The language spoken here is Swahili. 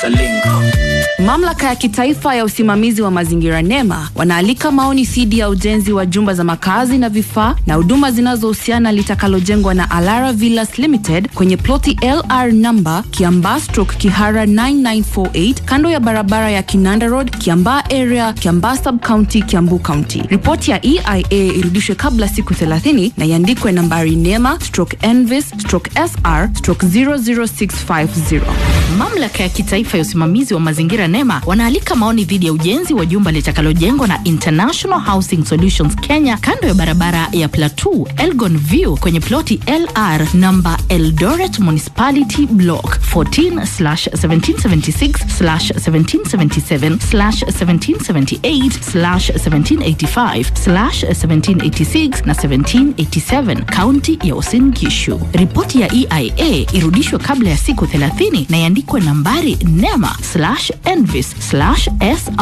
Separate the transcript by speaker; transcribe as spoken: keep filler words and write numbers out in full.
Speaker 1: Salingo.
Speaker 2: Mamlaka ya kitaifa ya usimamizi wa mazingira NEMA wanaalika maoni dhidi ya ujenzi wa jumba za makazi na vifaa na huduma zinazohusiana litakalojengwa na Alara Villas Limited kwenye ploti L R number Kiambaa stroke Kihara nine nine four eight kando ya barabara ya Kinanda Road, Kiambaa area, Kiambaa sub-county, Kiambu County. Ripoti ya E I A irudishwe kabla siku thelathini na iandikwe nambari NEMA stroke Envis stroke S R stroke zero zero six five zero.
Speaker 3: Mamlaka ya kitaifa ya usimamizi wa mazingira NEMA wanaalika maoni dhidi ya ujenzi wa jumba litakalojengwa na International Housing Solutions Kenya kando ya barabara ya Plateau Elgon View kwenye ploti L R number Eldoret Municipality Block fourteen slash seventeen seventy-six slash seventeen seventy-seven slash seventeen seventy-eight slash seventeen eighty-five slash seventeen eighty-six na seventeen eighty-seven County ya Uasin Gishu. Ripoti ya E I A irudishwe kabla ya siku thelathini na iandikwe nambari NEMA slash Envis slash S